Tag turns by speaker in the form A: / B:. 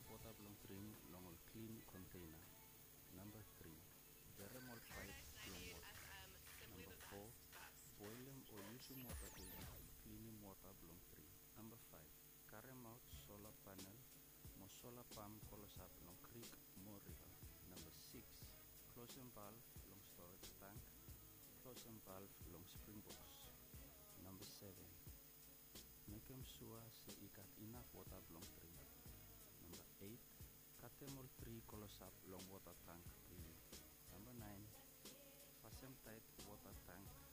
A: water blong drink long ol clean container. Number 3. Veremol pipe long water. Number 4. Boil them or use water to clean water blong 3. Number 5. Carry out solar panel mo solar pump kolosap long creek mo river. Number 6. Closing valve long storage tank. Closing valve long spring box. Number 7. Make them sure say you got enough water blong 3. Number 8. Cut them all 3 kolosap long water tank clean. Number 9. Fasten tight water tank